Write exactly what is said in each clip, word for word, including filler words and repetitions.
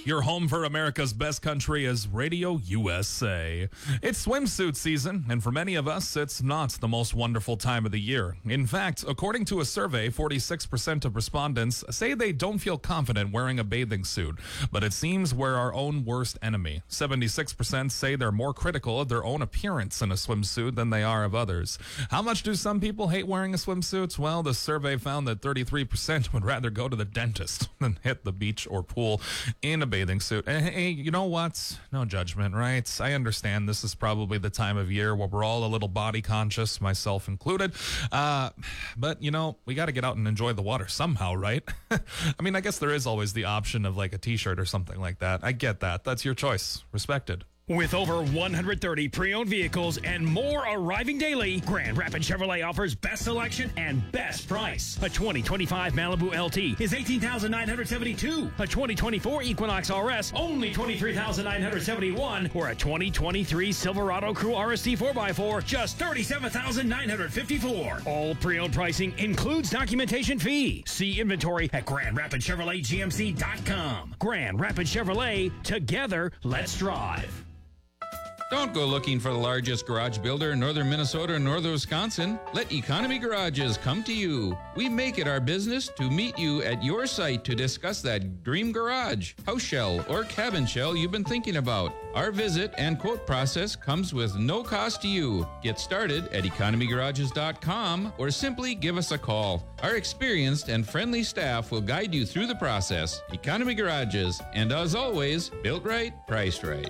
Your home for America's best country is Radio U S A. It's swimsuit season, and for many of us, it's not the most wonderful time of the year. In fact, according to a survey, forty-six percent of respondents say they don't feel confident wearing a bathing suit, but it seems we're our own worst enemy. seventy-six percent say they're more critical of their own appearance in a swimsuit than they are of others. How much do some people hate wearing a swimsuit? Well, the survey found that thirty-three percent would rather go to the dentist than hit the beach or pool in a bathing suit. And hey, you know what? No judgment, right? I understand this is probably the time of year where we're all a little body conscious, myself included. Uh, but, you know, we got to get out and enjoy the water somehow, right? I mean, I guess there is always the option of like a t-shirt or something like that. I get that. That's your choice. Respected. With over one hundred thirty pre-owned vehicles and more arriving daily, Grand Rapids Chevrolet offers best selection and best price. A twenty twenty-five Malibu L T is eighteen thousand nine hundred seventy-two dollars. A twenty twenty-four Equinox R S, only twenty-three thousand nine hundred seventy-one dollars. Or a twenty twenty-three Silverado Crew R S T four by four, just thirty-seven thousand nine hundred fifty-four dollars. All pre-owned pricing includes documentation fee. See inventory at Grand Rapids Chevrolet G M C dot com. Grand Rapids Chevrolet, together, let's drive. Don't go looking for the largest garage builder in northern Minnesota and northern Wisconsin. Let Economy Garages come to you. We make it our business to meet you at your site to discuss that dream garage, house shell, or cabin shell you've been thinking about. Our visit and quote process comes with no cost to you. Get started at economy garages dot com or simply give us a call. Our experienced and friendly staff will guide you through the process. Economy Garages, and as always, built right, priced right.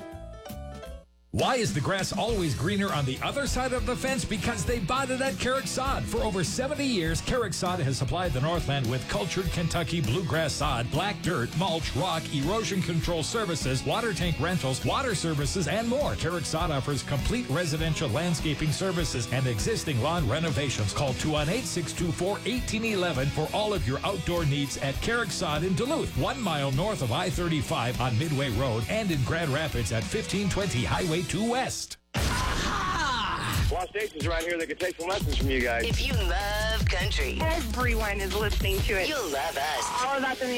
Why is the grass always greener on the other side of the fence? Because they bought it at Carrick Sod. For over seventy years, Carrick Sod has supplied the Northland with cultured Kentucky bluegrass sod, black dirt, mulch, rock, erosion control services, water tank rentals, water services, and more. Carrick Sod offers complete residential landscaping services and existing lawn renovations. Call two one eight, six two four, one eight one one for all of your outdoor needs at Carrick Sod in Duluth, one mile north of I thirty-five on Midway Road, and in Grand Rapids at fifteen twenty Highway two West. A lot of stations around here that could take some lessons from you guys. If you love country, everyone is listening to it. You'll love us. All about the